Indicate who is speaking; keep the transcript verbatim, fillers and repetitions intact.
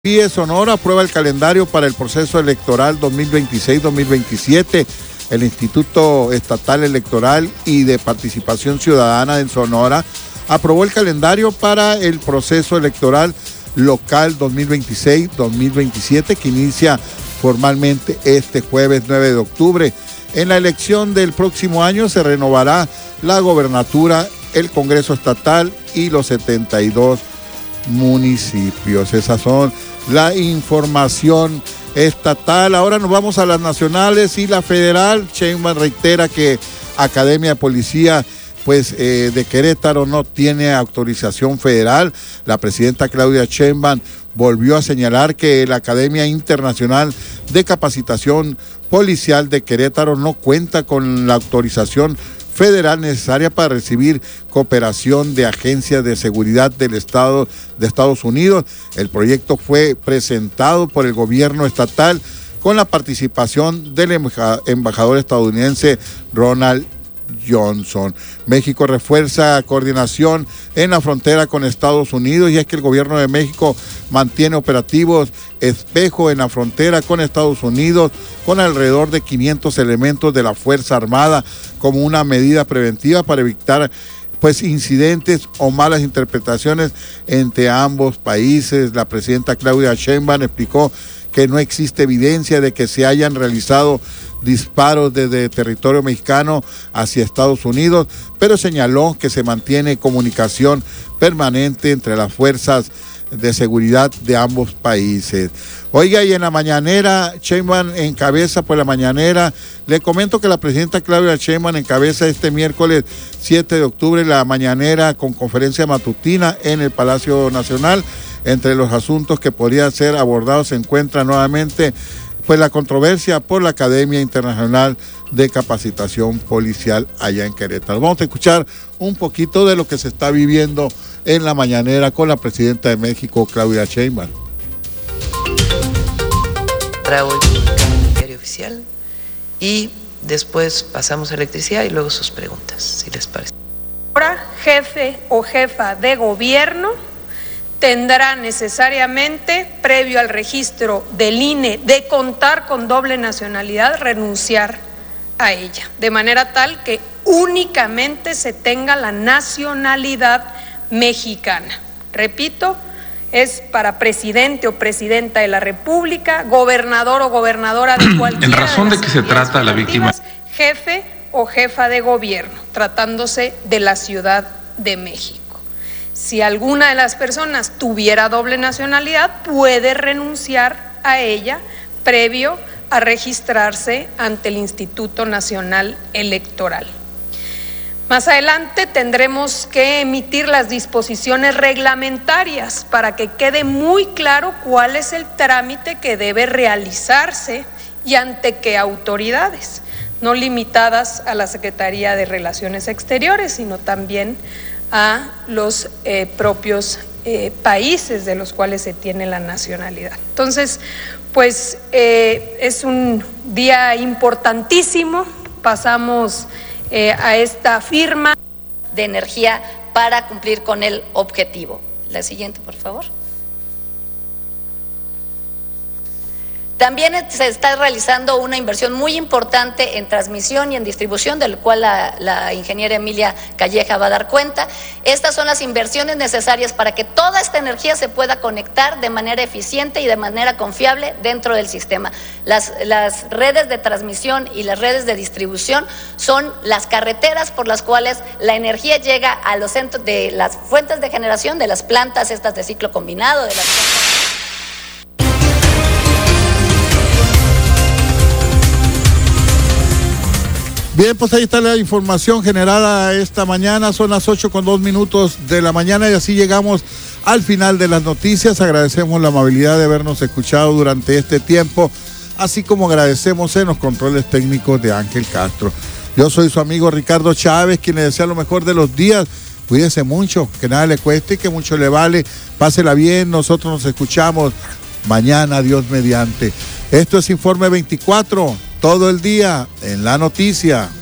Speaker 1: P I E Sonora aprueba el calendario para el proceso electoral dos mil veintiséis dos mil veintisiete. El Instituto Estatal Electoral y de Participación Ciudadana en Sonora aprobó el calendario para el proceso electoral local dos mil veintiséis dos mil veintisiete, que inicia formalmente este jueves nueve de octubre. En la elección del próximo año se renovará la gobernatura, el Congreso Estatal y los setenta y dos municipios. Esas son la información estatal. Ahora nos vamos a las nacionales y la federal. Sheinbaum reitera que Academia de Policía pues eh, de Querétaro no tiene autorización federal. La presidenta Claudia Sheinbaum volvió a señalar que la Academia Internacional de Capacitación Policial de Querétaro no cuenta con la autorización federal necesaria para recibir cooperación de agencias de seguridad del Estado de Estados Unidos. El proyecto fue presentado por el gobierno estatal con la participación del embajador estadounidense Ronald Johnson. México refuerza coordinación en la frontera con Estados Unidos, y es que el gobierno de México mantiene operativos espejo en la frontera con Estados Unidos con alrededor de quinientos elementos de la Fuerza Armada como una medida preventiva para evitar pues incidentes o malas interpretaciones entre ambos países. La presidenta Claudia Sheinbaum explicó que no existe evidencia de que se hayan realizado disparos desde territorio mexicano hacia Estados Unidos, pero señaló que se mantiene comunicación permanente entre las fuerzas de seguridad de ambos países. Oiga, y en la mañanera, Sheinbaum encabeza por la mañanera. Le comento que la presidenta Claudia Sheinbaum encabeza este miércoles siete de octubre la mañanera con conferencia matutina en el Palacio Nacional. Entre los asuntos que podrían ser abordados se encuentra nuevamente pues la controversia por la Academia Internacional de Capacitación Policial allá en Querétaro. Vamos a escuchar un poquito de lo que se está viviendo en la mañanera con la presidenta de México, Claudia Sheinbaum.
Speaker 2: Raúl, el diario oficial, y después pasamos a electricidad y luego sus preguntas, si les parece.
Speaker 3: Ahora, jefe o jefa de gobierno tendrá necesariamente, previo al registro del I N E de contar con doble nacionalidad, renunciar a ella, de manera tal que únicamente se tenga la nacionalidad mexicana. Repito, es para presidente o presidenta de la República, gobernador o gobernadora de cualquiera
Speaker 4: en razón
Speaker 3: de,
Speaker 4: de que se trata la víctima,
Speaker 3: jefe o jefa de gobierno, tratándose de la Ciudad de México. Si alguna de las personas tuviera doble nacionalidad, puede renunciar a ella previo a registrarse ante el Instituto Nacional Electoral. Más adelante tendremos que emitir las disposiciones reglamentarias para que quede muy claro cuál es el trámite que debe realizarse y ante qué autoridades, no limitadas a la Secretaría de Relaciones Exteriores, sino también a los eh, propios eh, países de los cuales se tiene la nacionalidad. Entonces, pues eh, es un día importantísimo. Pasamos eh, a esta firma
Speaker 5: de energía para cumplir con el objetivo. La siguiente, por favor. También se está realizando una inversión muy importante en transmisión y en distribución, del cual la, la ingeniera Emilia Calleja va a dar cuenta. Estas son las inversiones necesarias para que toda esta energía se pueda conectar de manera eficiente y de manera confiable dentro del sistema. Las, las redes de transmisión y las redes de distribución son las carreteras por las cuales la energía llega a los centros de las fuentes de generación, de las plantas estas de ciclo combinado, de las plantas.
Speaker 1: Bien, pues ahí está la información generada esta mañana. Son las ocho con dos minutos de la mañana y así llegamos al final de las noticias. Agradecemos la amabilidad de habernos escuchado durante este tiempo, así como agradecemos en los controles técnicos de Ángel Castro. Yo soy su amigo Ricardo Chávez, quien le desea lo mejor de los días. Cuídese mucho, que nada le cueste y que mucho le vale. Pásela bien, nosotros nos escuchamos mañana, Dios mediante. Esto es Informe veinticuatro. Todo el día en la noticia.